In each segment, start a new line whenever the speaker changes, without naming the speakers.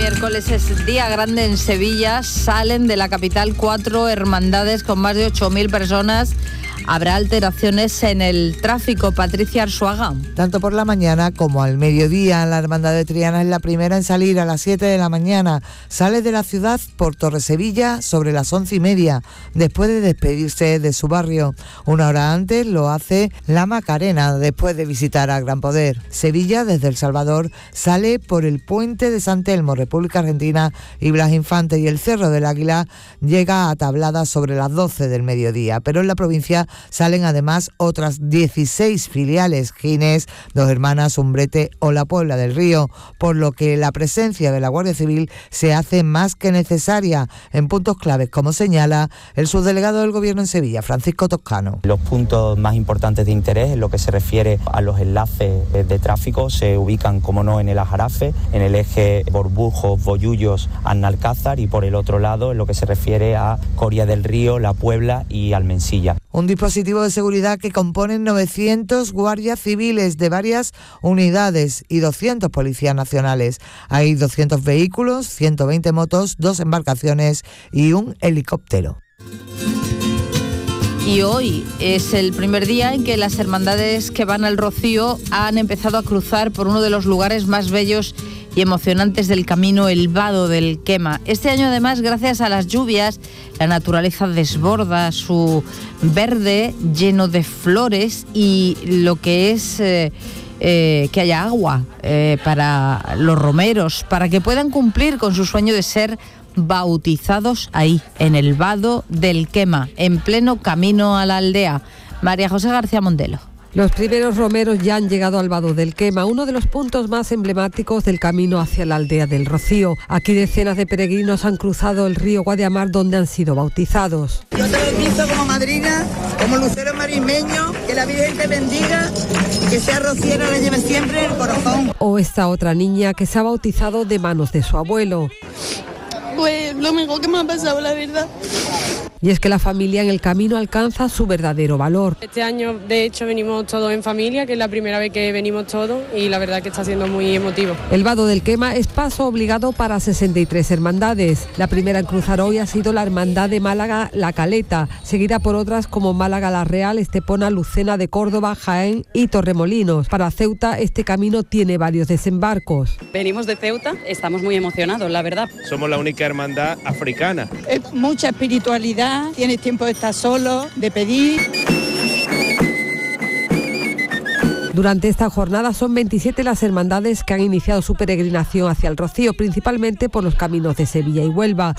miércoles es día grande en Sevilla. Salen de la capital 4 hermandades con más de 8.000 personas. Habrá alteraciones en el tráfico. Patricia Arzuaga.
Tanto por la mañana como al mediodía, la Hermandad de Triana es la primera en salir a las 7 de la mañana. Sale de la ciudad por Torresevilla sobre las 11:30, después de despedirse de su barrio. Una hora antes lo hace la Macarena, después de visitar a Gran Poder. Sevilla, desde El Salvador, sale por el Puente de San Telmo, República Argentina y Blas Infante, y el Cerro del Águila llega a Tablada sobre las 12 del mediodía. Pero en la provincia salen además otras 16 filiales: Ginés, Dos Hermanas, Umbrete o La Puebla del Río, por lo que la presencia de la Guardia Civil se hace más que necesaria en puntos claves, como señala el subdelegado del Gobierno en Sevilla, Francisco Toscano.
Los puntos más importantes de interés en lo que se refiere a los enlaces de tráfico se ubican, como no, en el Ajarafe, en el eje Borbujos, Bollullos, Annalcázar, y por el otro lado en lo que se refiere a Coria del Río, La Puebla y Almensilla.
Un dispositivo de seguridad que componen 900 guardias civiles de varias unidades y 200 policías nacionales. Hay 200 vehículos, 120 motos, 2 embarcaciones y un helicóptero.
Y hoy es el primer día en que las hermandades que van al Rocío han empezado a cruzar por uno de los lugares más bellos y emocionantes del camino, el Vado del Quema. Este año, además, gracias a las lluvias, la naturaleza desborda su verde lleno de flores, y lo que es que haya agua para los romeros, para que puedan cumplir con su sueño de ser bautizados ahí, en el Vado del Quema, en pleno camino a la aldea. María José García Mondelo.
Los primeros romeros ya han llegado al Vado del Quema, uno de los puntos más emblemáticos del camino hacia la aldea del Rocío. Aquí decenas de peregrinos han cruzado el río Guadiamar, donde han sido bautizados.
Yo te bautizo como madrina, como lucero marismeño, que la Virgen te bendiga y que sea rociera, la lleve siempre en el corazón.
O esta otra niña que se ha bautizado de manos de su abuelo.
Pues lo mejor que me ha pasado, la verdad.
Y es que la familia en el camino alcanza su verdadero valor.
Este año, de hecho, venimos todos en familia, que es la primera vez que venimos todos, y la verdad que está siendo muy emotivo.
El Vado del Quema es paso obligado para 63 hermandades. La primera en cruzar hoy ha sido la Hermandad de Málaga, La Caleta, seguida por otras como Málaga La Real, Estepona, Lucena de Córdoba, Jaén y Torremolinos. Para Ceuta, este camino tiene varios desembarcos.
Venimos de Ceuta, estamos muy emocionados, la verdad.
Somos la única hermandad africana.
Es mucha espiritualidad, tienes tiempo de estar solo, de pedir.
Durante esta jornada son 27 las hermandades que han iniciado su peregrinación hacia el Rocío, principalmente por los caminos de Sevilla y Huelva.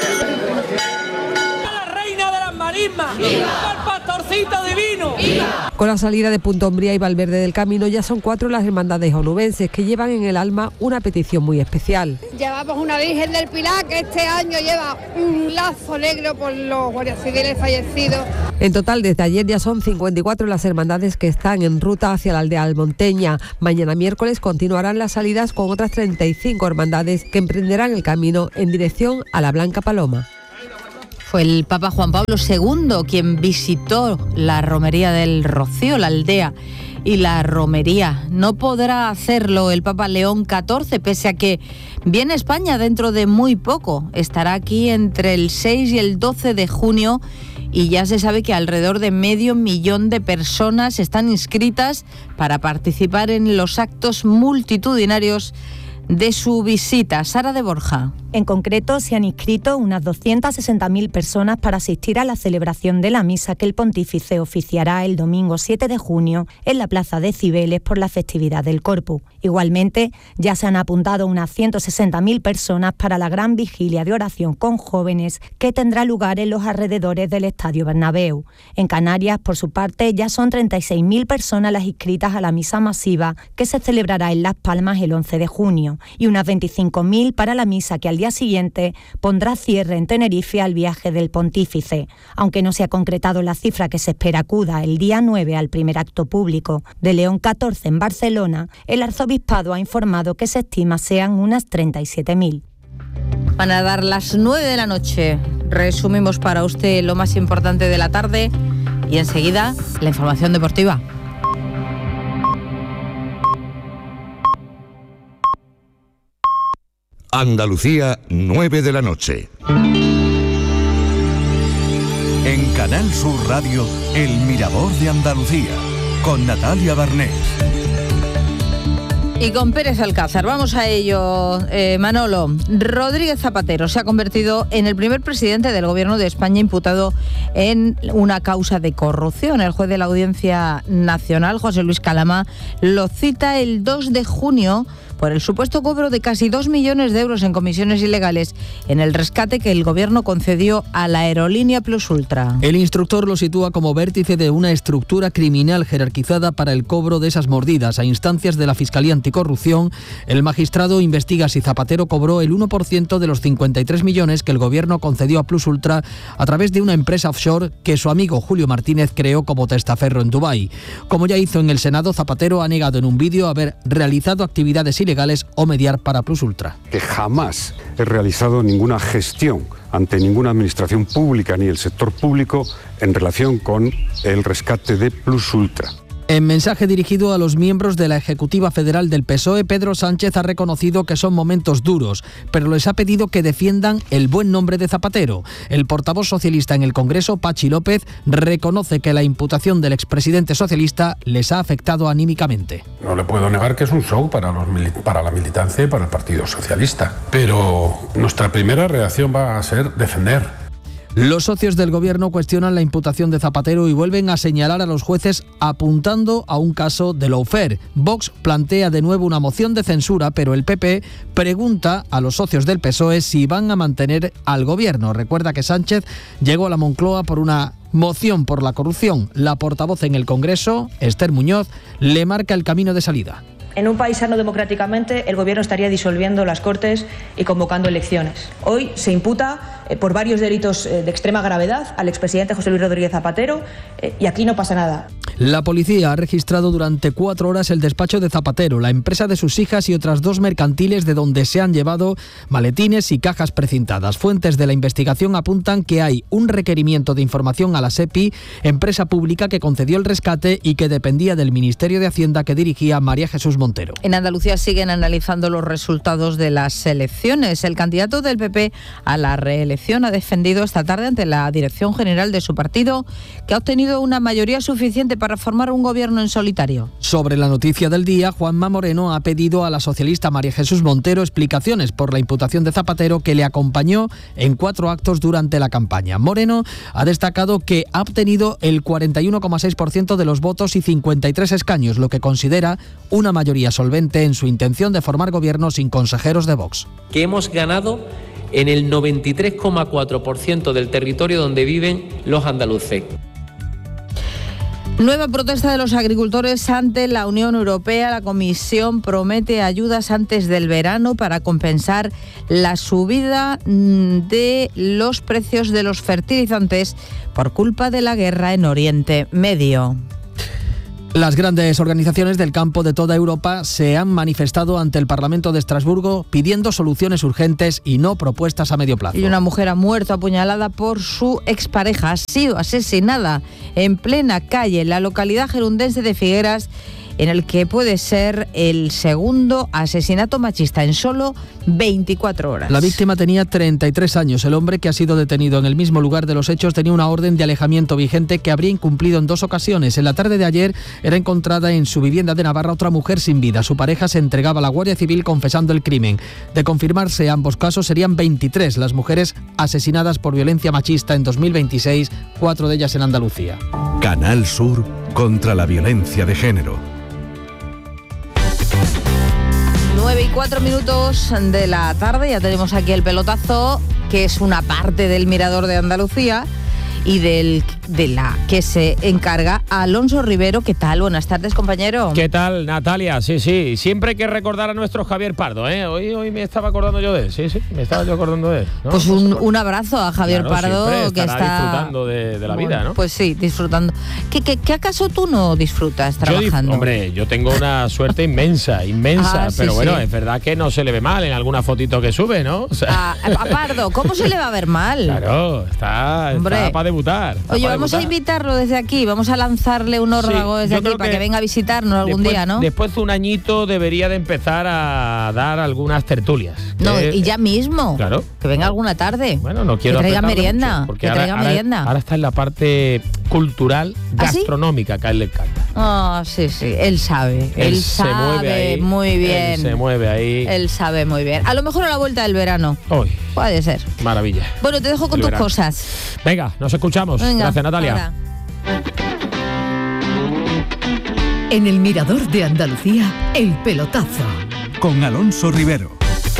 ¡La reina de las marismas! ¡Viva! ¡El pastorcito divino! ¡Viva!
Con la salida de Punta Umbría y Valverde del Camino, ya son 4 las hermandades onubenses que llevan en el alma una petición muy especial.
Llevamos una Virgen del Pilar que este año lleva un lazo negro por los guardias civiles fallecidos.
En total, desde ayer ya son 54 las hermandades que están en ruta hacia la aldea almonteña. Mañana miércoles continuarán las salidas con otras 35 hermandades que emprenderán el camino en dirección a la Blanca Paloma.
Fue el Papa Juan Pablo II quien visitó la romería del Rocío, la aldea y la romería. No podrá hacerlo el Papa León XIV, pese a que viene a España dentro de muy poco. Estará aquí entre el 6 y el 12 de junio y ya se sabe que alrededor de 500.000 de personas están inscritas para participar en los actos multitudinarios de su visita. Sara de Borja.
En concreto, se han inscrito unas 260.000 personas para asistir a la celebración de la misa que el pontífice oficiará el domingo 7 de junio en la Plaza de Cibeles por la festividad del Corpus. Igualmente, ya se han apuntado unas 160.000 personas para la gran vigilia de oración con jóvenes que tendrá lugar en los alrededores del Estadio Bernabéu. En Canarias, por su parte, ya son 36.000 personas las inscritas a la misa masiva que se celebrará en Las Palmas el 11 de junio y unas 25.000 para la misa que al día siguiente pondrá cierre en Tenerife al viaje del pontífice, aunque no se ha concretado la cifra que se espera acuda el día 9 al primer acto público de León XIV en Barcelona. El arzobispado ha informado que se estima sean unas 37.000.
Van a dar las 9 de la noche. Resumimos para usted lo más importante de la tarde y enseguida la información deportiva.
Andalucía, 9 de la noche.
En Canal Sur Radio, El Mirador de Andalucía, con Natalia Barnés.
Y con Pérez Alcázar, vamos a ello. Manolo, Rodríguez Zapatero se ha convertido en el primer presidente del Gobierno de España imputado en una causa de corrupción. El juez de la Audiencia Nacional, José Luis Calama, lo cita el 2 de junio por el supuesto cobro de casi 2 millones de euros en comisiones ilegales en el rescate que el Gobierno concedió a la aerolínea Plus Ultra.
El instructor lo sitúa como vértice de una estructura criminal jerarquizada para el cobro de esas mordidas. A instancias de la Fiscalía Anticorrupción, el magistrado investiga si Zapatero cobró el 1% de los 53 millones que el Gobierno concedió a Plus Ultra a través de una empresa offshore que su amigo Julio Martínez creó como testaferro en Dubái. Como ya hizo en el Senado, Zapatero ha negado en un vídeo haber realizado actividades ilegales o mediar para Plus Ultra.
Que jamás he realizado ninguna gestión ante ninguna administración pública ni el sector público en relación con el rescate de Plus Ultra.
En mensaje dirigido a los miembros de la Ejecutiva Federal del PSOE, Pedro Sánchez ha reconocido que son momentos duros, pero les ha pedido que defiendan el buen nombre de Zapatero. El portavoz socialista en el Congreso, Pachi López, reconoce que la imputación del expresidente socialista les ha afectado anímicamente.
No le puedo negar que es un show para la militancia y para el Partido Socialista, pero nuestra primera reacción va a ser defender.
Los socios del Gobierno cuestionan la imputación de Zapatero y vuelven a señalar a los jueces apuntando a un caso de lawfare. Vox plantea de nuevo una moción de censura, pero el PP pregunta a los socios del PSOE si van a mantener al Gobierno. Recuerda que Sánchez llegó a la Moncloa por una moción por la corrupción. La portavoz en el Congreso, Esther Muñoz, le marca el camino de salida.
En un país sano democráticamente, el Gobierno estaría disolviendo las Cortes y convocando elecciones. Hoy se imputa por varios delitos de extrema gravedad al expresidente José Luis Rodríguez Zapatero y aquí no pasa nada.
La policía ha registrado durante 4 horas el despacho de Zapatero, la empresa de sus hijas y otras 2 mercantiles de donde se han llevado maletines y cajas precintadas. Fuentes de la investigación apuntan que hay un requerimiento de información a la SEPI, empresa pública que concedió el rescate y que dependía del Ministerio de Hacienda que dirigía María Jesús Montero.
En Andalucía siguen analizando los resultados de las elecciones. El candidato del PP a la reelección ha defendido esta tarde ante la Dirección General de su partido que ha obtenido una mayoría suficiente para formar un gobierno en solitario.
Sobre la noticia del día, Juanma Moreno ha pedido a la socialista María Jesús Montero explicaciones por la imputación de Zapatero que le acompañó en 4 actos durante la campaña. Moreno ha destacado que ha obtenido el 41,6% de los votos y 53 escaños, lo que considera una mayoría solvente en su intención de formar gobierno sin consejeros de Vox.
Que hemos ganado en el 93,4% del territorio donde viven los andaluces.
Nueva protesta de los agricultores ante la Unión Europea. La Comisión promete ayudas antes del verano para compensar la subida de los precios de los fertilizantes por culpa de la guerra en Oriente Medio.
Las grandes organizaciones del campo de toda Europa se han manifestado ante el Parlamento de Estrasburgo pidiendo soluciones urgentes y no propuestas a medio plazo.
Y una mujer ha muerto apuñalada por su expareja. Ha sido asesinada en plena calle en la localidad gerundense de Figueras, en el que puede ser el segundo asesinato machista en solo 24 horas.
La víctima tenía 33 años. El hombre, que ha sido detenido en el mismo lugar de los hechos, tenía una orden de alejamiento vigente que habría incumplido en 2 ocasiones. En la tarde de ayer era encontrada en su vivienda de Navarra otra mujer sin vida. Su pareja se entregaba a la Guardia Civil confesando el crimen. De confirmarse ambos casos, serían 23 las mujeres asesinadas por violencia machista en 2026, 4 de ellas en Andalucía.
Canal Sur contra la violencia de género.
9:04 de la tarde, ya tenemos aquí el pelotazo, que es una parte del Mirador de Andalucía y de la que se encarga Alonso Rivero. ¿Qué tal? Buenas tardes, compañero.
¿Qué tal, Natalia? Sí, siempre hay que recordar a nuestro Javier Pardo, ¿eh? Hoy me estaba acordando yo de él, sí, me estaba yo acordando de él, ¿no?
Pues un abrazo a Javier Pardo, que está
disfrutando de la vida, ¿no?
Pues sí, disfrutando. ¿Qué acaso tú no disfrutas trabajando?
Yo tengo una suerte inmensa, pero bueno, es verdad que no se le ve mal en alguna fotito que sube, ¿no? O sea,
a Pardo, ¿cómo se le va a ver mal?
Claro, está para debutar.
Oye, vamos a invitarlo desde aquí, vamos a lanzarle un órdago desde aquí para que venga a visitarnos algún día, ¿no?
Después de un añito debería de empezar a dar algunas tertulias.
No, y ya mismo.
Claro.
Que venga alguna tarde.
Bueno, no quiero
que traiga
apretarlo
merienda.
mucho, porque
que traiga merienda.
Ahora está en la parte cultural, gastronómica, que a él le encanta.
Ah, sí, él sabe. Él sabe mueve ahí, muy bien.
Él se mueve ahí.
Él sabe muy bien. A lo mejor a la vuelta del verano.
Hoy.
Puede ser.
Maravilla.
Bueno, te dejo con tus cosas.
Venga, nos escuchamos. Venga, gracias, Natalia.
Ahora.
En el Mirador de Andalucía, El Pelotazo.
Con Alonso Rivero.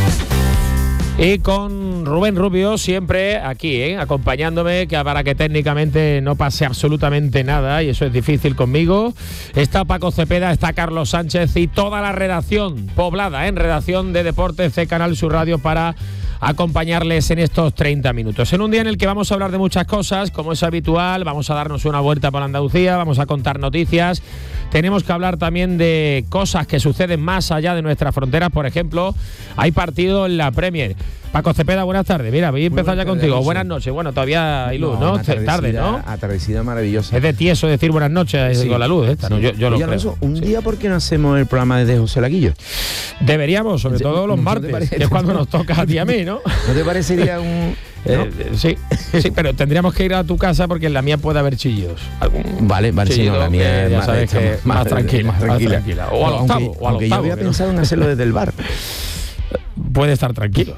Y con Rubén Rubio siempre aquí, acompañándome, que para que técnicamente no pase absolutamente nada, y eso es difícil conmigo. Está Paco Cepeda, está Carlos Sánchez y toda la redacción poblada, redacción de Deportes de Canal Sur Radio para acompañarles en estos 30 minutos. En un día en el que vamos a hablar de muchas cosas, como es habitual, vamos a darnos una vuelta por Andalucía, vamos a contar noticias, tenemos que hablar también de cosas que suceden más allá de nuestras fronteras. Por ejemplo, hay partido en la Premier. Paco Cepeda, buenas tardes. Mira, voy a empezar ya contigo. Noches. Buenas noches. Bueno, todavía hay luz, ¿no? Tarde, ¿no?
Atardecida maravillosa.
Es de tieso decir buenas noches con la luz esta, ¿no? Yo lo creo.
Eso, un día, ¿por qué no hacemos el programa desde José Laguillo?
Deberíamos, sobre todo los martes, que es cuando nos toca a ti y a mí, ¿no?
¿No te parecería un...? ¿No?
Sí, pero tendríamos que ir a tu casa porque en la mía puede haber chillidos.
Vale, sí, no, la mía
ya sabes que más tranquila. O al octavo.
Aunque yo había pensado en hacerlo desde el bar.
Puede estar tranquilo.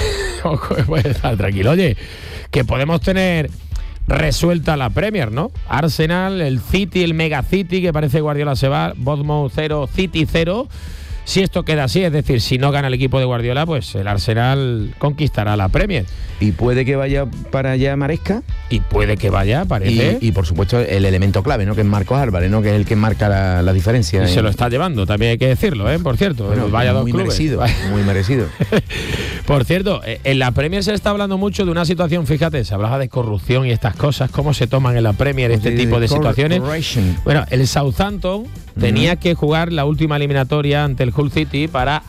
Puede estar tranquilo. Oye, que podemos tener resuelta la Premier, ¿no? Arsenal, el City, el Mega City, que parece Guardiola se va, Bournemouth 0, City 0. Si esto queda así, es decir, si no gana el equipo de Guardiola, pues el Arsenal conquistará la Premier.
Y puede que vaya para allá Maresca.
Y puede que vaya, parece.
Y por supuesto el elemento clave, ¿no? Que es Marcos Álvarez, ¿no? Que es el que marca la diferencia.
Y se lo está llevando, también hay que decirlo, por cierto.
Bueno,
vaya dos
muy
clubes.
Merecido, muy merecido.
Por cierto, en la Premier se está hablando mucho de una situación, fíjate, se hablaba de corrupción y estas cosas, cómo se toman en la Premier este tipo de situaciones. Bueno, el Southampton tenía que jugar la última eliminatoria ante el Hull City para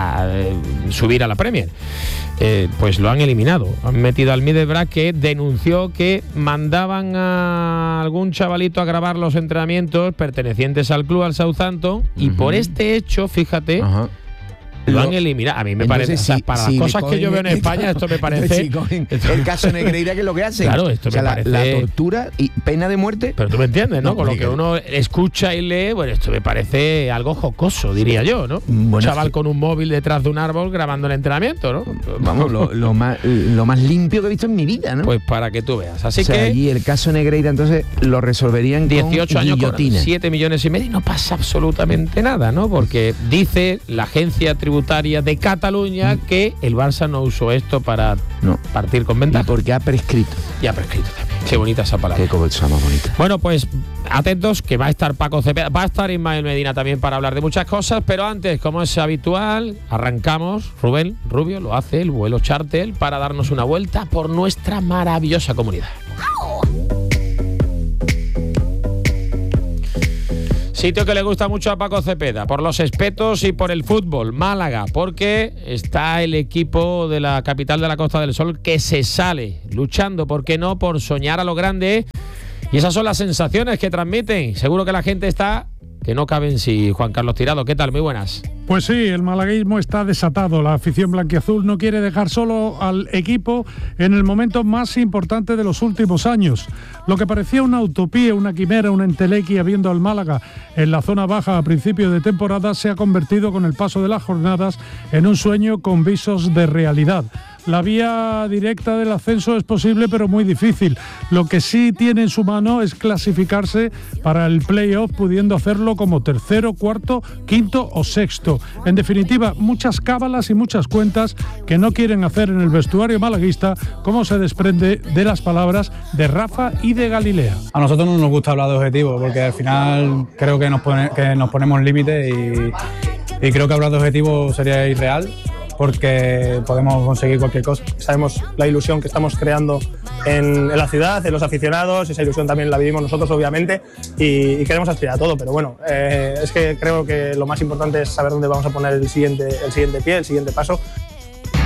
subir a la Premier. Pues lo han eliminado. Han metido al Middlesbrough, que denunció que mandaban a algún chavalito a grabar los entrenamientos pertenecientes al club, al Southampton, y por este hecho, fíjate, lo han eliminado. A mí me parece, para las cosas que yo veo en España, esto me parece...
el caso Negreira, que es lo que hacen.
Claro, esto me parece...
La tortura y pena de muerte.
Pero tú me entiendes, ¿no? Con lo que uno escucha y lee, bueno, esto me parece algo jocoso, diría yo, ¿no? Un chaval con un móvil detrás de un árbol grabando el entrenamiento, ¿no?
Vamos, lo más limpio que he visto en mi vida, ¿no?
Pues para que tú veas. Así que
allí el caso Negreira, entonces, lo resolverían
18
con
años,
guillotina.
7 millones y medio, y no pasa absolutamente nada, ¿no? Porque dice la agencia tributaria de Cataluña que el Barça no usó esto para partir con ventaja.
Y porque ha prescrito.
Y ha prescrito también. Qué bonita esa palabra.
Qué cosa más bonita.
Bueno, pues atentos, que va a estar Paco Cepeda, va a estar Ismael Medina también para hablar de muchas cosas, pero antes, como es habitual, arrancamos. Rubén Rubio lo hace, el vuelo charter, para darnos una vuelta por nuestra maravillosa comunidad. Sitio que le gusta mucho a Paco Cepeda, por los espetos y por el fútbol, Málaga, porque está el equipo de la capital de la Costa del Sol que se sale, luchando, ¿por qué no?, por soñar a lo grande. Y esas son las sensaciones que transmiten. Seguro que la gente está que no cabe en sí. Juan Carlos Tirado, ¿qué tal? Muy buenas.
Pues sí, el malaguismo está desatado. La afición blanquiazul no quiere dejar solo al equipo en el momento más importante de los últimos años. Lo que parecía una utopía, una quimera, una entelequia viendo al Málaga en la zona baja a principio de temporada se ha convertido con el paso de las jornadas en un sueño con visos de realidad. La vía directa del ascenso es posible, pero muy difícil. Lo que sí tiene en su mano es clasificarse para el play-off, pudiendo hacerlo como tercero, cuarto, quinto o sexto. En definitiva, muchas cábalas y muchas cuentas que no quieren hacer en el vestuario malaguista, como se desprende de las palabras de Rafa y de Galilea.
A nosotros no nos gusta hablar de objetivos, porque al final creo que nos ponemos límites y creo que hablar de objetivos sería irreal, porque podemos conseguir cualquier cosa.
Sabemos la ilusión que estamos creando en la ciudad, en los aficionados, esa ilusión también la vivimos nosotros, obviamente, y queremos aspirar a todo, pero bueno, es que creo que lo más importante es saber dónde vamos a poner el siguiente pie, el siguiente paso.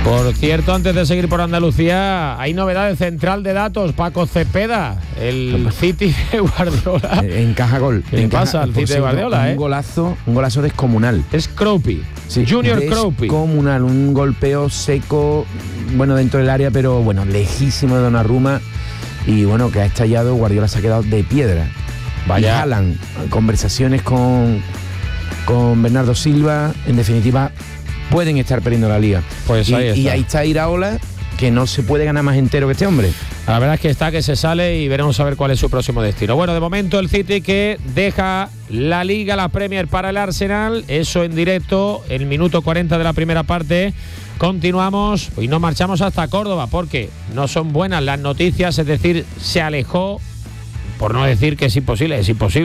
Por cierto, antes de seguir por Andalucía, hay novedades. Central de datos, Paco Cepeda, el City de Guardiola.
Encaja gol.
¿Qué pasa al City de Guardiola?
Un golazo descomunal.
Es Kropi,
sí,
Junior Kropi.
Descomunal, un golpeo seco, bueno, dentro del área, pero bueno, lejísimo de Donnarumma. Y bueno, que ha estallado, Guardiola se ha quedado de piedra.
Vaya.
Y Haaland, conversaciones con Bernardo Silva, en definitiva, pueden estar perdiendo la liga.
Pues ahí está.
Y ahí está Iraola, que no se puede ganar más entero que este hombre.
La verdad es que está que se sale y veremos a ver cuál es su próximo destino. Bueno, de momento el City que deja la Liga, la Premier para el Arsenal. Eso en directo, el minuto 40 de la primera parte. Continuamos y nos marchamos hasta Córdoba porque no son buenas las noticias, es decir, se alejó, por no decir que es imposible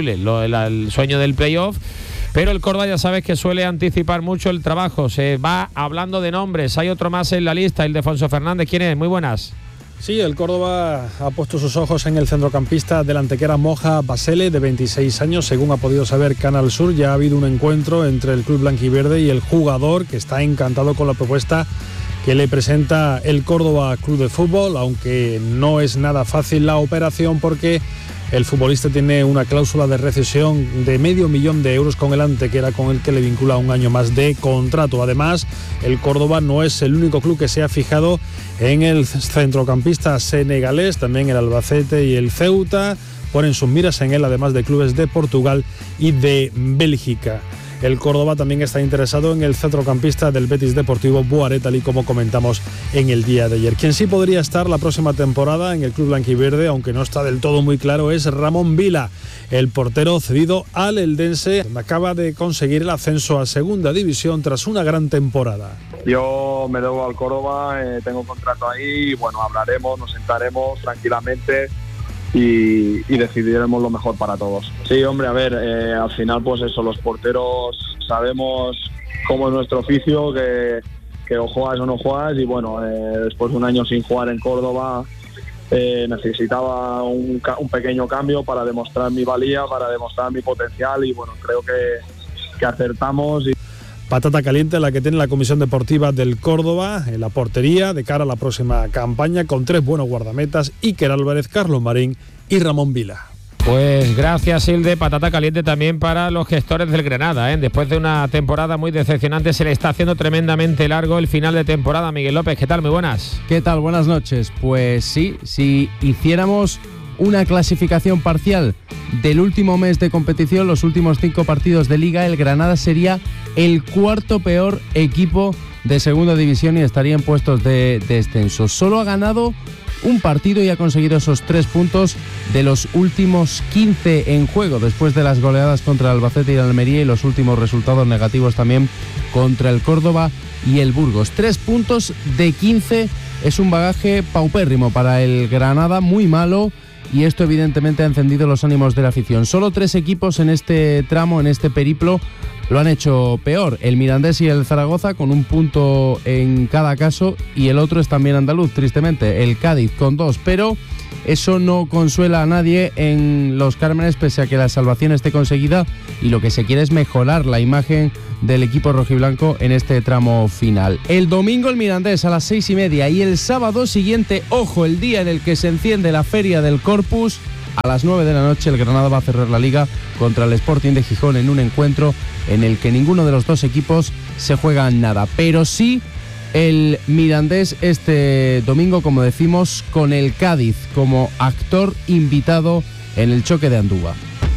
el sueño del playoff. Pero el Córdoba ya sabes que suele anticipar mucho el trabajo. Se va hablando de nombres. Hay otro más en la lista, Ildefonso Fernández. ¿Quién es? Muy buenas.
Sí, el Córdoba ha puesto sus ojos en el centrocampista del Antequera Moja Basele, de 26 años. Según ha podido saber Canal Sur, ya ha habido un encuentro entre el club blanquiverde y el jugador, que está encantado con la propuesta que le presenta el Córdoba Club de Fútbol, aunque no es nada fácil la operación porque el futbolista tiene una cláusula de rescisión de €500,000 con el Antequera, con el que le vincula un año más de contrato. Además, el Córdoba no es el único club que se ha fijado en el centrocampista senegalés, también el Albacete y el Ceuta ponen sus miras en él, además de clubes de Portugal y de Bélgica. El Córdoba también está interesado en el centrocampista del Betis Deportivo, Boaret, tal y como comentamos en el día de ayer. Quien sí podría estar la próxima temporada en el club blanquiverde, aunque no está del todo muy claro, es Ramón Vila, el portero cedido al Eldense, donde acaba de conseguir el ascenso a segunda división tras una gran temporada.
Yo me debo al Córdoba, tengo contrato ahí, y bueno, hablaremos, nos sentaremos tranquilamente y decidiremos lo mejor para todos. Sí, hombre, a ver, al final pues eso, los porteros sabemos cómo es nuestro oficio, que o juegas o no juegas, y bueno, después de un año sin jugar en Córdoba necesitaba un pequeño cambio para demostrar mi valía, para demostrar mi potencial, y bueno, creo que acertamos.
Patata caliente la que tiene la Comisión Deportiva del Córdoba en la portería de cara a la próxima campaña, con 3 buenos guardametas: Iker Álvarez, Carlos Marín y Ramón Vila.
Pues gracias, Hilde. Patata caliente también para los gestores del Granada, ¿eh? Después de una temporada muy decepcionante, se le está haciendo tremendamente largo el final de temporada. Miguel López, ¿qué tal? Muy buenas.
¿Qué tal? Buenas noches. Pues sí, si hiciéramos una clasificación parcial del último mes de competición, los últimos 5 partidos de Liga, el Granada sería el 4º peor equipo de segunda división y estaría en puestos de descenso. Solo ha ganado un partido y ha conseguido esos 3 puntos de los últimos 15 en juego, después de las goleadas contra el Albacete y el Almería y los últimos resultados negativos también contra el Córdoba y el Burgos. 3 puntos de 15 es un bagaje paupérrimo para el Granada, muy malo, y esto evidentemente ha encendido los ánimos de la afición. Solo 3 equipos en este tramo, en este periplo, lo han hecho peor: el Mirandés y el Zaragoza, con 1 punto en cada caso, y el otro es también andaluz, tristemente, el Cádiz, con 2, pero eso no consuela a nadie en Los Cármenes, pese a que la salvación esté conseguida, y lo que se quiere es mejorar la imagen del equipo rojiblanco en este tramo final. El domingo el Mirandés a las 6:30, y el sábado siguiente, ojo, el día en el que se enciende la Feria del Corpus, a las 9 de la noche el Granada va a cerrar la Liga contra el Sporting de Gijón, en un encuentro en el que ninguno de los 2 equipos se juega nada, pero sí el Mirandés este domingo, como decimos, con el Cádiz como actor invitado en el choque de Andúba.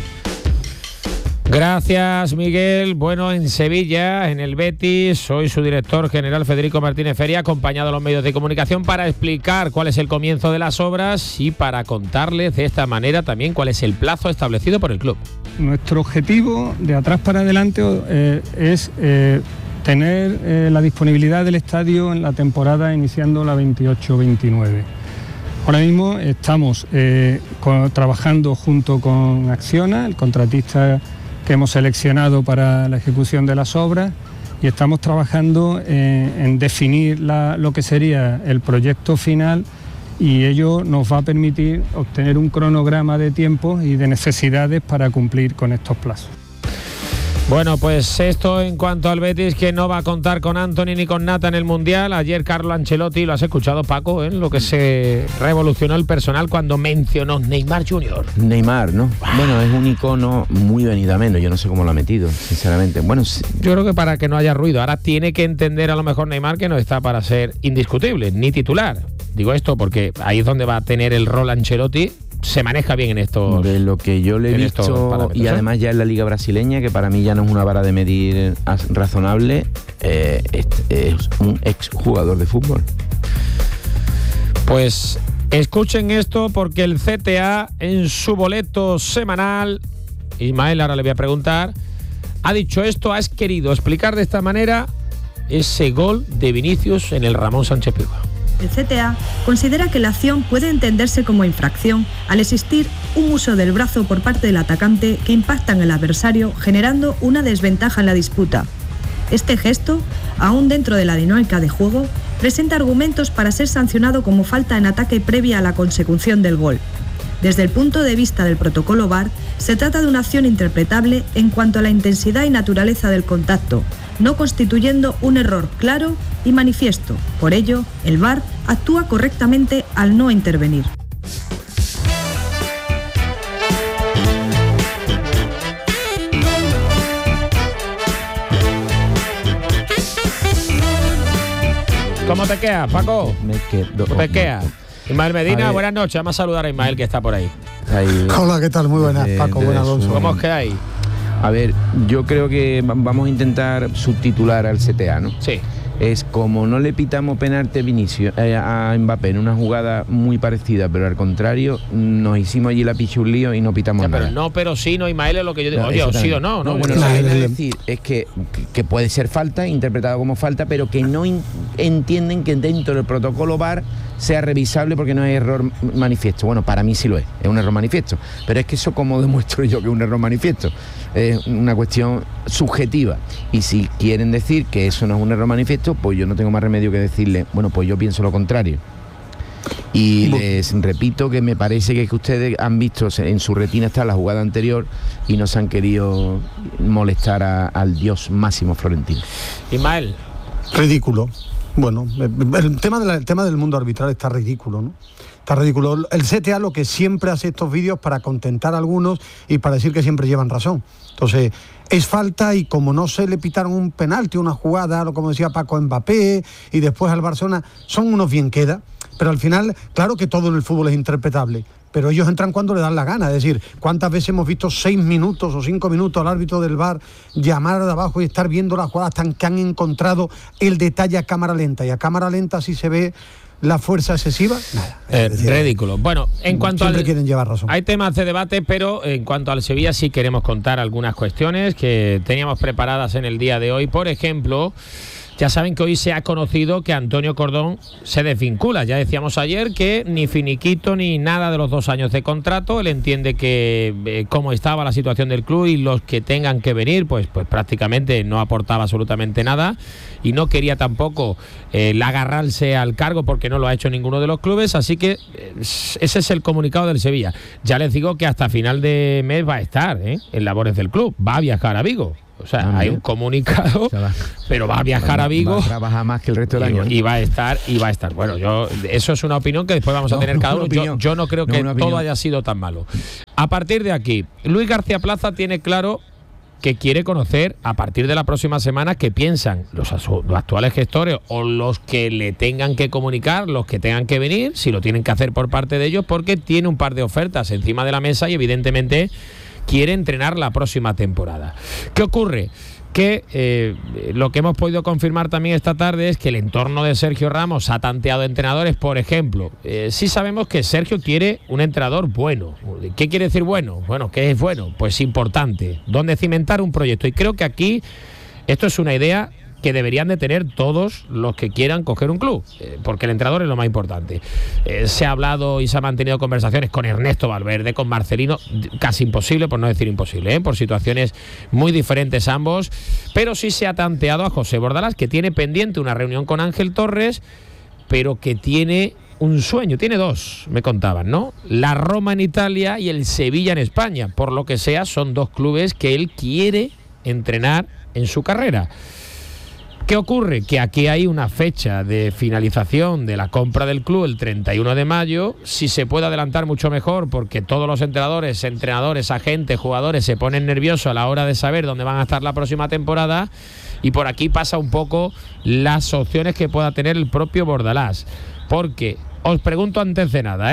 Gracias, Miguel. Bueno, en Sevilla, en el Betis, soy su director general, Federico Martínez Feria, acompañado a los medios de comunicación para explicar cuál es el comienzo de las obras y para contarles de esta manera también cuál es el plazo establecido por el club.
Nuestro objetivo de atrás para adelante es tener la disponibilidad del estadio en la temporada iniciando la 28-29. Ahora mismo estamos trabajando junto con Acciona, el contratista que hemos seleccionado para la ejecución de las obras, y estamos trabajando en definir lo que sería el proyecto final, y ello nos va a permitir obtener un cronograma de tiempo y de necesidades para cumplir con estos plazos.
Bueno, pues esto en cuanto al Betis, que no va a contar con Antony ni con Nata en el Mundial. Ayer Carlo Ancelotti, lo has escuchado, Paco, lo que se revolucionó el personal cuando mencionó Neymar Jr.
Neymar, ¿no? Bueno, es un icono muy venido a menos. Yo no sé cómo lo ha metido, sinceramente. Bueno, sí.
Yo creo que para que no haya ruido. Ahora tiene que entender a lo mejor Neymar que no está para ser indiscutible, ni titular. Digo esto porque ahí es donde va a tener el rol Ancelotti. Se maneja bien en estos...
De lo que yo le he visto, y además ya en la Liga Brasileña, que para mí ya no es una vara de medir razonable, es un exjugador de fútbol.
Pues escuchen esto, porque el CTA en su boleto semanal, Ismael, ahora le voy a preguntar, ha dicho esto, has querido explicar de esta manera ese gol de Vinicius en el Ramón Sánchez Pizjuán.
El CTA considera que la acción puede entenderse como infracción al existir un uso del brazo por parte del atacante que impacta en el adversario, generando una desventaja en la disputa. Este gesto, aún dentro de la dinámica de juego, presenta argumentos para ser sancionado como falta en ataque previa a la consecución del gol. Desde el punto de vista del protocolo VAR, se trata de una acción interpretable en cuanto a la intensidad y naturaleza del contacto, no constituyendo un error claro y manifiesto. Por ello, el VAR actúa correctamente al no intervenir.
¿Cómo te queda, Paco?
Me quedo.
¿Cómo te queda? Ismael Medina, buenas noches. Vamos a saludar a Ismael, que está por ahí.
Hola, ¿qué tal? Muy buenas, Paco. Buenas, Alonso.
¿Cómo os quedáis?
A ver, yo creo que vamos a intentar subtitular al CTA, ¿no?
Sí.
Es como no le pitamos penalti a Mbappé en una jugada muy parecida, pero al contrario, nos hicimos allí la pichulío y no pitamos nada.
Pero no, pero sí, no, Ismael, es lo que yo digo. Oye, o sí o no.
Bueno, lo que quiero decir es que puede ser falta, interpretado como falta, pero que no entienden que dentro del protocolo VAR sea revisable porque no es error manifiesto. Bueno, para mí sí lo es un error manifiesto. Pero es que eso, ¿cómo demuestro yo que es un error manifiesto? Es una cuestión subjetiva. Y si quieren decir que eso no es un error manifiesto, pues yo no tengo más remedio que decirle, bueno, pues yo pienso lo contrario. Y les repito que me parece que ustedes han visto, en su retina está la jugada anterior y no se han querido molestar al dios Máximo Florentino.
Ismael.
Ridículo. Bueno, el tema del mundo arbitral está ridículo, ¿no? Está ridículo. El CTA lo que siempre hace estos vídeos para contentar a algunos y para decir que siempre llevan razón. Entonces, es falta y como no se le pitaron un penalti, una jugada, como decía Paco, Mbappé y después al Barcelona, son unos bien queda, pero al final, claro que todo en el fútbol es interpretable, pero ellos entran cuando le dan la gana. Es decir, ¿cuántas veces hemos visto 6 minutos o 5 minutos al árbitro del VAR llamar de abajo y estar viendo la jugada hasta que han encontrado el detalle a cámara lenta? Y a cámara lenta sí se ve la fuerza excesiva. Nada.
Ridículo. Bueno, en cuanto
siempre quieren llevar razón.
Hay temas de debate, pero en cuanto al Sevilla sí queremos contar algunas cuestiones que teníamos preparadas en el día de hoy. Por ejemplo, ya saben que hoy se ha conocido que Antonio Cordón se desvincula. Ya decíamos ayer que ni finiquito ni nada de los 2 años de contrato. Él entiende que cómo estaba la situación del club y los que tengan que venir, pues prácticamente no aportaba absolutamente nada y no quería tampoco agarrarse al cargo porque no lo ha hecho ninguno de los clubes. Así que ese es el comunicado del Sevilla. Ya les digo que hasta final de mes va a estar en labores del club. Va a viajar a Vigo. O sea, hay un comunicado, pero va a viajar a Vigo.
Va a trabajar más que el resto del año.
Y va a estar. Bueno, eso es una opinión que después vamos a tener cada uno. Yo no creo que todo haya sido tan malo. A partir de aquí, Luis García Plaza tiene claro que quiere conocer a partir de la próxima semana qué piensan los actuales gestores o los que le tengan que comunicar, los que tengan que venir, si lo tienen que hacer por parte de ellos, porque tiene un par de ofertas encima de la mesa y evidentemente quiere entrenar la próxima temporada. ¿Qué ocurre? Que lo que hemos podido confirmar también esta tarde es que el entorno de Sergio Ramos ha tanteado entrenadores. Por ejemplo, sí sabemos que Sergio quiere un entrenador bueno. ¿Qué quiere decir bueno? Bueno, ¿qué es bueno? Pues importante, donde cimentar un proyecto. Y creo que aquí esto es una idea que deberían de tener todos los que quieran coger un club, porque el entrenador es lo más importante. Se ha hablado y se han mantenido conversaciones con Ernesto Valverde, con Marcelino, casi imposible, por no decir imposible, por situaciones muy diferentes ambos, pero sí se ha tanteado a José Bordalás, que tiene pendiente una reunión con Ángel Torres, pero que tiene un sueño, tiene 2, me contaban, ¿no? La Roma en Italia y el Sevilla en España. Por lo que sea, son 2 clubes que él quiere entrenar en su carrera. ¿Qué ocurre? Que aquí hay una fecha de finalización de la compra del club el 31 de mayo. Si se puede adelantar mucho mejor, porque todos los entrenadores, agentes, jugadores se ponen nerviosos a la hora de saber dónde van a estar la próxima temporada. Y por aquí pasa un poco las opciones que pueda tener el propio Bordalás. Porque os pregunto antes de nada,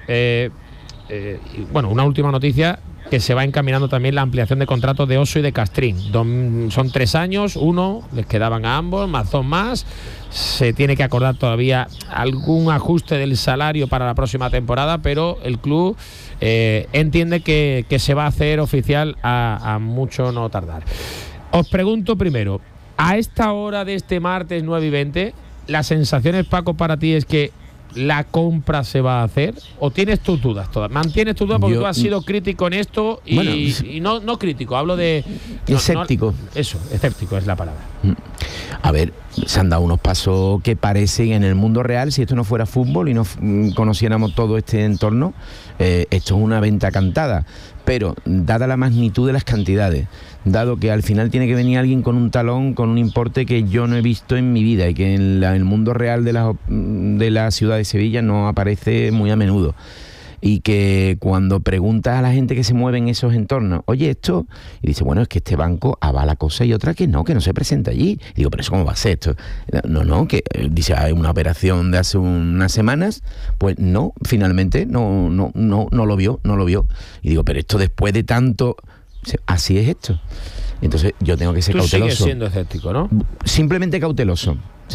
bueno, una última noticia, que se va encaminando también la ampliación de contratos de Oso y de Castrín. Son 3 años, 1 les quedaban a ambos, más 2 más. Se tiene que acordar todavía algún ajuste del salario para la próxima temporada, pero el club entiende que se va a hacer oficial a mucho no tardar. Os pregunto primero, a esta hora de este martes 9:20, ¿las sensaciones, Paco, para ti es que la compra se va a hacer? ¿O tienes tus dudas todas? ¿Mantienes tus dudas? Porque tú has sido crítico en esto y no crítico, hablo de...
escéptico.
Escéptico es la palabra.
A ver, se han dado unos pasos que parecen en el mundo real, si esto no fuera fútbol y no conociéramos todo este entorno, esto es una venta cantada. Pero, dada la magnitud de las cantidades, dado que al final tiene que venir alguien con un talón, con un importe que yo no he visto en mi vida y que en el mundo real de la ciudad de Sevilla no aparece muy a menudo, y que cuando preguntas a la gente que se mueve en esos entornos, oye, esto, y dice, bueno, es que este banco avala cosas y otra que no se presenta allí. Y digo, pero ¿eso cómo va a ser esto? No, que dice, hay una operación de hace unas semanas, pues no, finalmente no lo vio. Y digo, pero esto después de tanto, así es esto. Entonces yo tengo que ser cauteloso.
Tú sigues siendo escéptico, ¿no?
Simplemente cauteloso.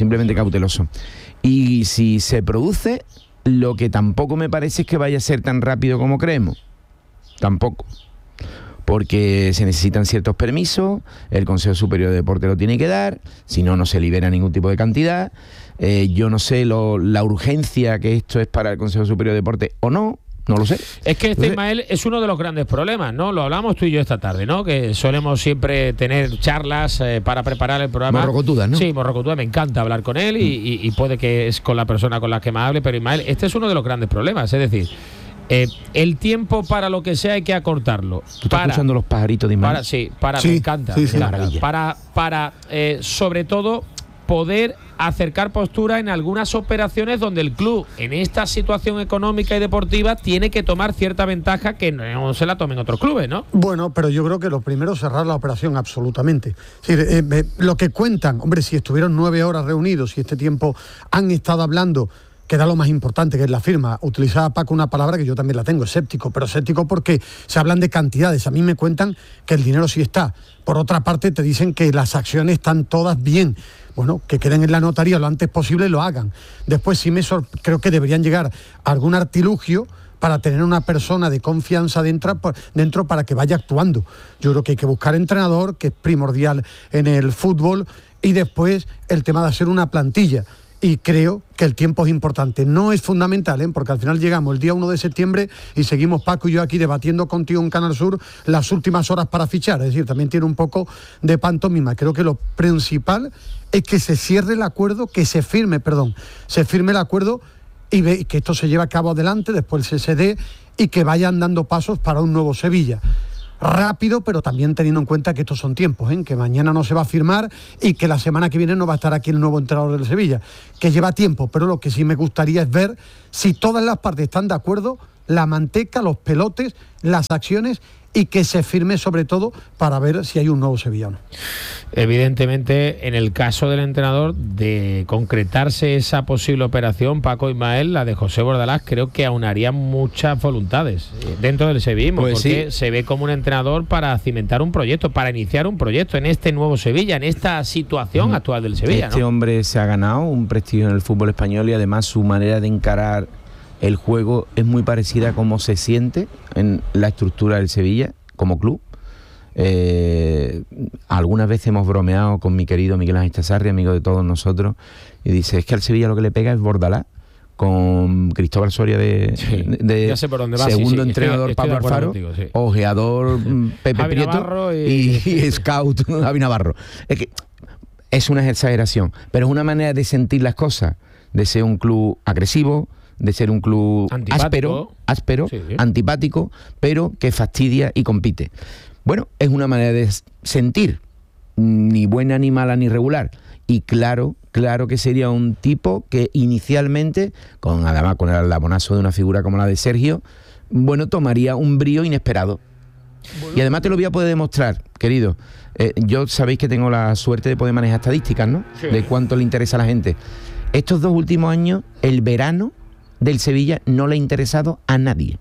Y si se produce, lo que tampoco me parece es que vaya a ser tan rápido como creemos. Tampoco. Porque se necesitan ciertos permisos, el Consejo Superior de Deporte lo tiene que dar, si no, no se libera ningún tipo de cantidad. Yo no sé la urgencia que esto es para el Consejo Superior de Deporte o no. No lo sé.
Es que Ismael, es uno de los grandes problemas, ¿no? Lo hablamos tú y yo esta tarde, ¿no? Que solemos siempre tener charlas para preparar el programa.
Morrocotudas, ¿no?
Sí, morrocotudas. Me encanta hablar con él y puede que es con la persona con la que más hable, pero Ismael, este es uno de los grandes problemas. Es decir, el tiempo para lo que sea hay que acortarlo.
¿Tú estás escuchando los pajaritos de Ismael?
Me encanta.
Sí,
para sobre todo, poder acercar postura en algunas operaciones donde el club, en esta situación económica y deportiva, tiene que tomar cierta ventaja que no se la tomen otros clubes, ¿no?
Bueno, pero yo creo que lo primero es cerrar la operación, absolutamente. Es decir, lo que cuentan, hombre, si estuvieron 9 horas reunidos y este tiempo han estado hablando, que era lo más importante, que es la firma. Utilizaba Paco una palabra que yo también la tengo, escéptico, pero escéptico porque se hablan de cantidades. A mí me cuentan que el dinero sí está. Por otra parte, te dicen que las acciones están todas bien. Bueno, que queden en la notaría lo antes posible y lo hagan. Después creo que deberían llegar a algún artilugio para tener una persona de confianza dentro para que vaya actuando. Yo creo que hay que buscar entrenador, que es primordial en el fútbol, y después el tema de hacer una plantilla. Y creo que el tiempo es importante. No es fundamental, porque al final llegamos el día 1 de septiembre y seguimos Paco y yo aquí debatiendo contigo en Canal Sur las últimas horas para fichar. Es decir, también tiene un poco de pantomima. Creo que lo principal es que se cierre el acuerdo, se firme el acuerdo y que esto se lleve a cabo adelante, después el CSD, y que vayan dando pasos para un nuevo Sevilla. Rápido, pero también teniendo en cuenta que estos son tiempos, que mañana no se va a firmar y que la semana que viene no va a estar aquí el nuevo entrenador del Sevilla, que lleva tiempo, pero lo que sí me gustaría es ver si todas las partes están de acuerdo, la manteca, los pelotes, las acciones, y que se firme sobre todo para ver si hay un nuevo sevillano.
Evidentemente, en el caso del entrenador, de concretarse esa posible operación, Paco Ismael, la de José Bordalás, creo que aunaría muchas voluntades dentro del sevillismo, porque se ve como un entrenador para cimentar un proyecto, para iniciar un proyecto en este nuevo Sevilla, en esta situación actual del Sevilla.
Este hombre se ha ganado un prestigio en el fútbol español y además su manera de encarar el juego es muy parecida a cómo se siente en la estructura del Sevilla como club. Algunas veces hemos bromeado con mi querido Miguel Ángel Chazarri, amigo de todos nosotros, y dice, es que al Sevilla lo que le pega es Bordalás, con Cristóbal Soria de segundo entrenador Pablo Alfaro, ojeador Pepe
Javi
Prieto
Navarro
y scout Javi Navarro. Es que es una exageración, pero es una manera de sentir las cosas, de ser un club agresivo, de ser un club áspero, antipático, pero que fastidia y compite. Bueno, es una manera de sentir, ni buena, ni mala, ni regular. Y claro que sería un tipo que inicialmente, además con el labonazo de una figura como la de Sergio, bueno, tomaría un brío inesperado. Y además te lo voy a poder demostrar, querido. Yo sabéis que tengo la suerte de poder manejar estadísticas, ¿no? Sí. De cuánto le interesa a la gente. Estos 2 últimos años, el verano del Sevilla no le ha interesado a nadie.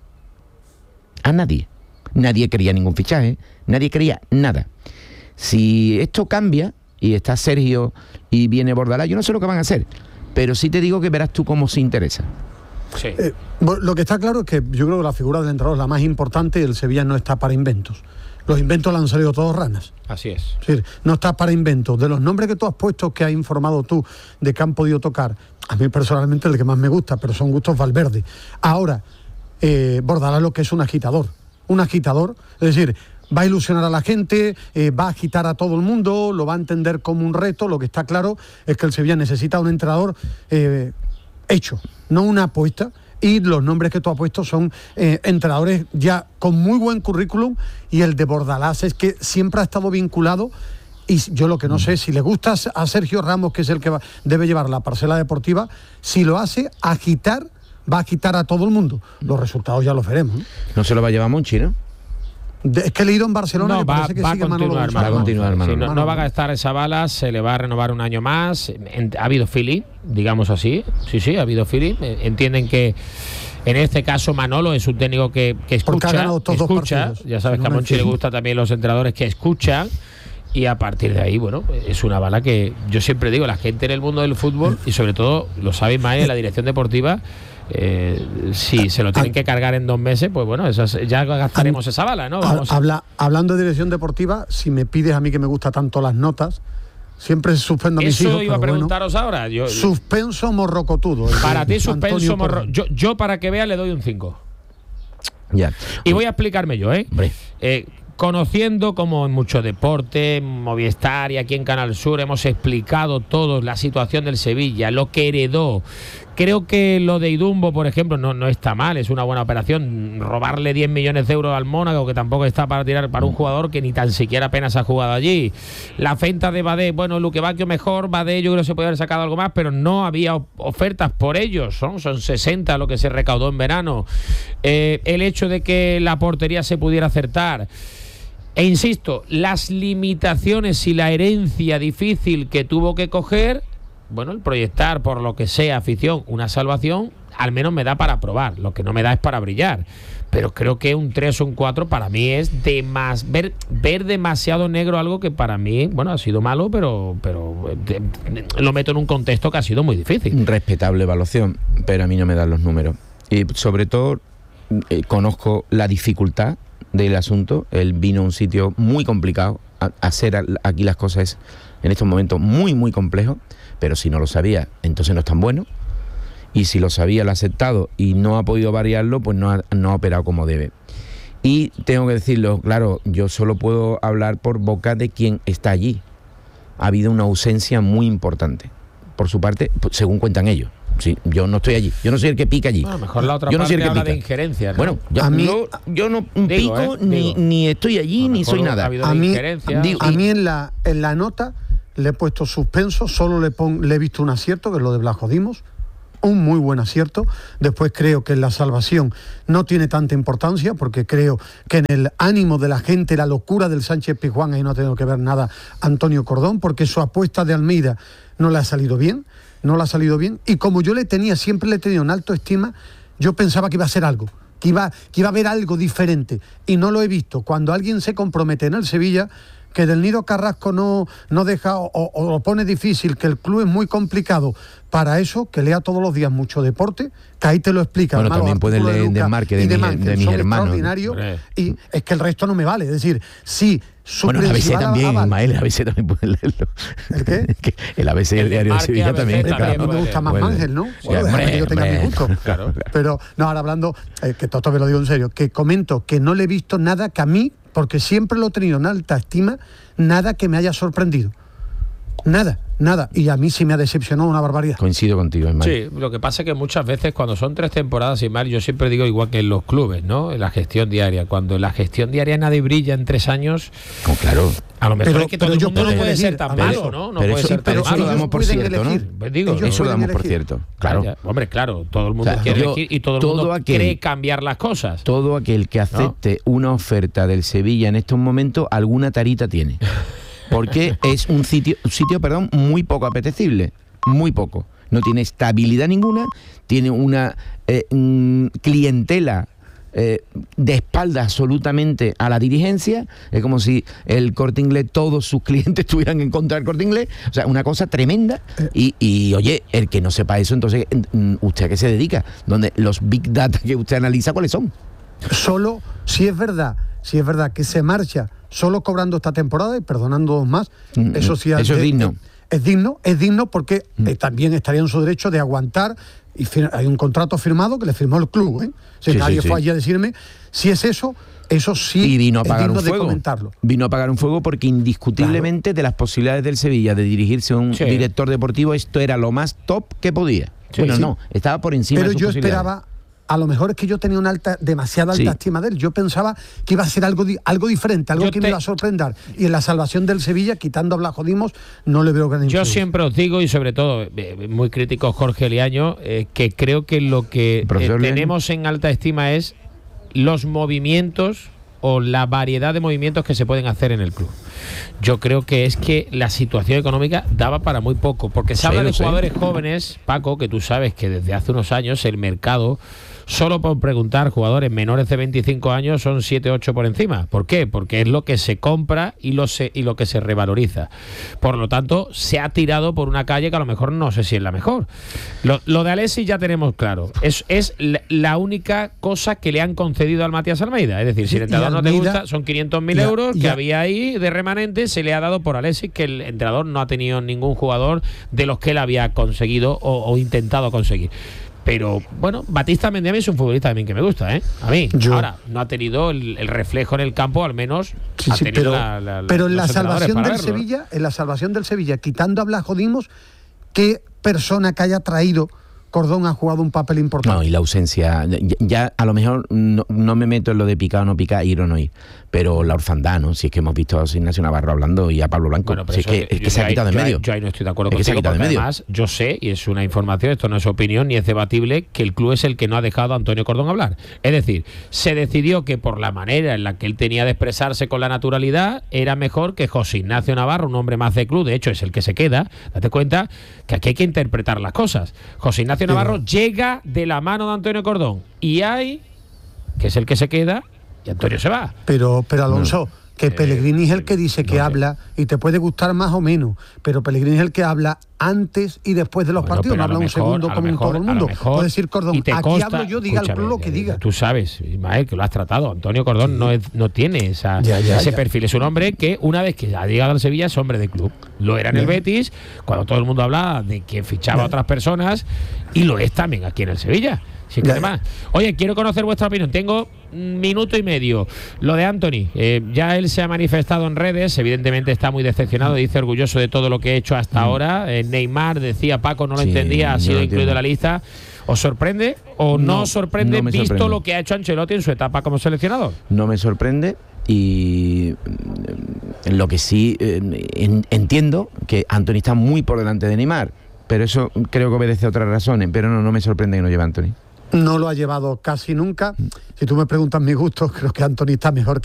A nadie. Nadie quería ningún fichaje, nadie quería nada. Si esto cambia y está Sergio y viene Bordalás, yo no sé lo que van a hacer, pero sí te digo que verás tú cómo se interesa.
Sí.
Lo que está claro es que yo creo que la figura del entrenador es la más importante y el Sevilla no está para inventos. Los inventos le han salido todos ranas.
Así es.
Es decir, no está para inventos. De los nombres que tú has puesto, que has informado tú, de que han podido tocar, a mí personalmente el que más me gusta, pero son gustos Valverde. Ahora, Bordalás lo que es un agitador, es decir, va a ilusionar a la gente, va a agitar a todo el mundo, lo va a entender como un reto. Lo que está claro es que el Sevilla necesita un entrenador hecho, no una apuesta, y los nombres que tú has puesto son entrenadores ya con muy buen currículum, y el de Bordalás es que siempre ha estado vinculado, y yo lo que no sé, si le gusta a Sergio Ramos, que es el que debe llevar la parcela deportiva, si lo hace agitar, va a agitar a todo el mundo. Los resultados ya los veremos, ¿no?
No se lo va a llevar Monchi, ¿no?
Es que he leído en Barcelona,
no,
parece que sigue Manolo González.
Va a continuar, Manolo.
Sí, no va a gastar esa bala, se le va a renovar un año más. Ha habido feeling, digamos así. Sí, ha habido feeling. Entienden que en este caso Manolo es un técnico que escucha. Ya sabes que a Monchi le gusta también los entrenadores que escuchan. Y a partir de ahí, bueno, es una bala que yo siempre digo, la gente en el mundo del fútbol, y sobre todo, lo sabéis más en la dirección deportiva, si se lo tienen que cargar en 2 meses, pues bueno, ya gastaremos esa bala, ¿no?
Hablando de dirección deportiva, si me pides a mí que me gusta tanto las notas, siempre suspendo a mis hijos.
Eso iba a preguntaros ahora.
Suspenso morrocotudo.
Para ti, suspenso morrocotudo. Yo, para que vea, le doy un 5.
Ya.
Y voy a explicarme yo, conociendo como en mucho deporte, Movistar y aquí en Canal Sur hemos explicado todos la situación del Sevilla, lo que heredó. Creo que lo de Idumbo, por ejemplo, no está mal, es una buena operación. Robarle 10 millones de euros al Mónaco, que tampoco está para tirar para un jugador que ni tan siquiera apenas ha jugado allí. La venta de Badé, bueno, Luque Bacchio mejor, Badé yo creo que se puede haber sacado algo más, pero no había ofertas por ellos, son 60 lo que se recaudó en verano. El hecho de que la portería se pudiera acertar. E insisto, las limitaciones y la herencia difícil que tuvo que coger, bueno, el proyectar por lo que sea afición una salvación, al menos me da para probar, lo que no me da es para brillar. Pero creo que un 3 o un 4 para mí es ver demasiado negro algo que para mí, bueno, ha sido malo, pero lo meto en un contexto que ha sido muy difícil.
Respetable evaluación, pero a mí no me dan los números. Y sobre todo conozco la dificultad del asunto. Él vino a un sitio muy complicado, hacer aquí las cosas en estos momentos muy, muy complejo, pero si no lo sabía, entonces no es tan bueno, y si lo sabía, lo ha aceptado y no ha podido variarlo, pues no ha operado como debe. Y tengo que decirlo, claro, yo solo puedo hablar por boca de quien está allí. Ha habido una ausencia muy importante, por su parte, según cuentan ellos. Sí, yo no estoy allí, yo no soy el que pica allí.
A lo mejor la otra parte habla de injerencia, ¿no?
Bueno, yo no pico, ni estoy allí, ni soy nada.
A mí en la nota le he puesto suspenso, solo le he visto un acierto, que es lo de Blas Dimos, un muy buen acierto. Después creo que en la salvación no tiene tanta importancia, porque creo que en el ánimo de la gente, la locura del Sánchez Pizjuán, ahí no ha tenido que ver nada Antonio Cordón, porque su apuesta de Almeida no le ha salido bien, y como yo siempre le he tenido en alto estima, yo pensaba que iba a ser algo, que iba a haber algo diferente, y no lo he visto. Cuando alguien se compromete en el Sevilla, que Del Nido Carrasco no deja o lo pone difícil, que el club es muy complicado para eso, que lea todos los días mucho deporte, que ahí te lo explica.
Bueno, también puedes leer en Desmarque de mis hermanos.
Y es que el resto no me vale. Es decir, sí,
bueno, el ABC también, Ismael, el ABC también puede leerlo.
¿El qué?
El ABC, el diario de Sevilla también.
A mí me gusta más Mangel, ¿no? Que yo tenga mi gusto.
Claro.
Pero, no, ahora hablando, que todo me lo digo en serio, que comento que no le he visto nada que a mí, porque siempre lo he tenido en alta estima, nada que me haya sorprendido. Nada. Y a mí sí me ha decepcionado una barbaridad.
Coincido contigo, Ismael.
Sí, lo que pasa es que muchas veces cuando son 3 temporadas, Ismael, yo siempre digo igual que en los clubes, ¿no? En la gestión diaria. Cuando en la gestión diaria nadie brilla en 3 años...
Oh, claro.
A lo mejor es que todo el mundo no puede ser tan malo, ¿no? No puede ser tan malo.
Eso lo damos por cierto, ¿no?
Pues digo,
eso lo damos por cierto. Claro.
Hombre, claro, todo el mundo quiere elegir y todo el mundo quiere cambiar las cosas.
Todo aquel que acepte una oferta del Sevilla en estos momentos, alguna tarita tiene. Porque es un sitio, muy poco apetecible, muy poco. No tiene estabilidad ninguna, tiene una clientela de espalda absolutamente a la dirigencia. Es como si el Corte Inglés, todos sus clientes estuvieran en contra del Corte Inglés. O sea, una cosa tremenda. Y oye, el que no sepa eso, entonces, ¿usted a qué se dedica? Donde los big data que usted analiza, ¿cuáles son?
Solo, si es verdad que se marcha solo cobrando esta temporada y perdonando 2 más, eso sí
eso es digno.
Es digno porque también estaría en su derecho de aguantar, y hay un contrato firmado que le firmó el club, ¿eh? Si nadie fue allí a decirme, si es eso sí
y vino a pagar
es digno
un fuego.
de comentarlo.
Vino a pagar un fuego porque indiscutiblemente, claro, de las posibilidades del Sevilla de dirigirse a un director deportivo, esto era lo más top que podía. No, estaba por encima de sus posibilidades.
Pero yo esperaba, a lo mejor es que yo tenía demasiada alta estima de él. Yo pensaba que iba a ser algo diferente, algo que me iba a sorprender. Y en la salvación del Sevilla, quitando a Blas Dimos, no le veo gran influencia.
Yo siempre os digo, y sobre todo, muy crítico Jorge Liaño, que creo que lo que tenemos en alta estima es los movimientos o la variedad de movimientos que se pueden hacer en el club. Yo creo que es que la situación económica daba para muy poco, porque se habla de jugadores jóvenes, Paco, que tú sabes que desde hace unos años el mercado, solo por preguntar, jugadores menores de 25 años son 7, 8 por encima. ¿Por qué? Porque es lo que se compra y lo que se revaloriza. Por lo tanto, se ha tirado por una calle que a lo mejor no sé si es la mejor. Lo de Alexis ya tenemos claro. Es la única cosa que le han concedido al Matías Almeida. Es decir, si el entrenador no te gusta, son 500.000 euros que había ahí de remanente, se le ha dado por Alexis, que el entrenador no ha tenido ningún jugador de los que él había conseguido o intentado conseguir. Pero bueno, Batista Mendiami es un futbolista también que me gusta, ¿eh? A mí. Ahora, no ha tenido el reflejo en el campo, al menos ha tenido
pero en la salvación del Sevilla, quitando a Blas Dimos, ¿qué persona que haya traído Cordón ha jugado un papel importante?
No, y la ausencia, ya a lo mejor no me meto en lo de picar o no picar, ir o no ir, pero la orfandad, ¿no? Si es que hemos visto a Ignacio Navarro hablando y a Pablo Blanco,
bueno,
si es que se ha quitado de medio.
Yo ahí no estoy de acuerdo contigo, porque además yo sé, y es una información, esto no es opinión ni es debatible, que el club es el que no ha dejado a Antonio Cordón hablar. Es decir, se decidió que por la manera en la que él tenía de expresarse con la naturalidad, era mejor que José Ignacio Navarro, un hombre más de club, de hecho es el que se queda. Date cuenta que aquí hay que interpretar las cosas. José Ignacio Navarro llega de la mano de Antonio Cordón y hay, que es el que se queda, y Antonio se va.
Pero Alonso, que Pellegrini es el que dice que habla, y te puede gustar más o menos, pero Pellegrini es el que habla antes y después de los partidos, no habla un segundo como en todo el mundo. Puede decir Cordón, aquí hablo yo, diga el club lo que diga.
Tú sabes, Ismael, que lo has tratado. Antonio Cordón no tiene ese perfil. Es un hombre que una vez que ha llegado al Sevilla es hombre de club. Lo era en el Betis, cuando todo el mundo hablaba de que fichaba a otras personas, y lo es también aquí en el Sevilla. Sí, que además. Oye, quiero conocer vuestra opinión. Tengo 1 minuto y medio. Lo de Anthony, ya él se ha manifestado en redes, evidentemente está muy decepcionado, dice orgulloso de todo lo que he hecho hasta ahora. Neymar, decía Paco, no lo entendía, ha sido incluido en la lista. ¿Os sorprende o no os sorprende visto lo que ha hecho Ancelotti en su etapa como seleccionador?
No me sorprende, y lo que sí entiendo que Anthony está muy por delante de Neymar, pero eso creo que obedece a otras razones, pero no me sorprende que no lleve a Anthony.
No lo ha llevado casi nunca. Si tú me preguntas mis gustos, creo que Anthony está mejor